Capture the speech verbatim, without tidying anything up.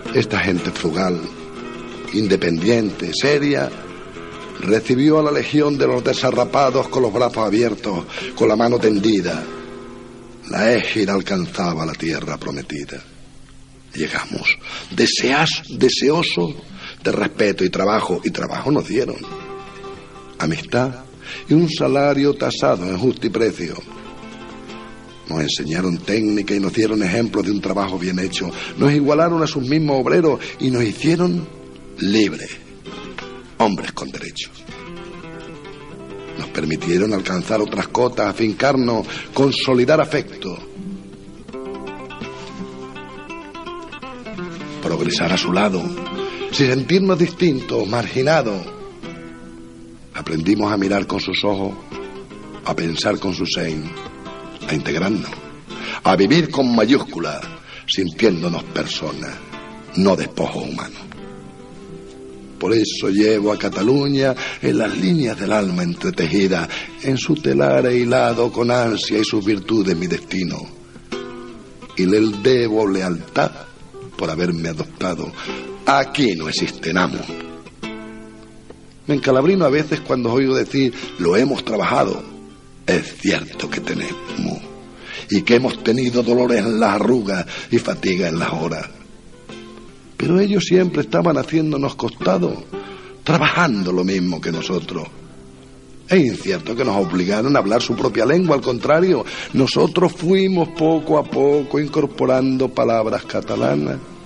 Esta gente frugal, independiente, seria, recibió a la legión de los desarrapados con los brazos abiertos, con la mano tendida. La égida alcanzaba la tierra prometida. Llegamos, deseas, deseosos de respeto y trabajo, y trabajo nos dieron. Amistad y un salario tasado en justiprecio. Nos enseñaron técnica y nos dieron ejemplos de un trabajo bien hecho. Nos igualaron a sus mismos obreros y nos hicieron libres, hombres con derechos. Nos permitieron alcanzar otras cotas, afincarnos, consolidar afecto, progresar a su lado, sin sentirnos distintos, marginados. Aprendimos a mirar con sus ojos, a pensar con su sein, a integrarnos, a vivir con mayúsculas, sintiéndonos personas, no despojos humanos. Por eso llevo a Cataluña en las líneas del alma entretejidas, en su telar hilado con ansia y sus virtudes mi destino. Y le debo lealtad por haberme adoptado. Aquí no existen amos. Me encalabrino a veces cuando oigo decir, lo hemos trabajado. Es cierto que tenemos, y que hemos tenido dolores en las arrugas y fatiga en las horas. Pero ellos siempre estaban haciéndonos costados, trabajando lo mismo que nosotros. Es incierto que nos obligaron a hablar su propia lengua, al contrario, nosotros fuimos poco a poco incorporando palabras catalanas.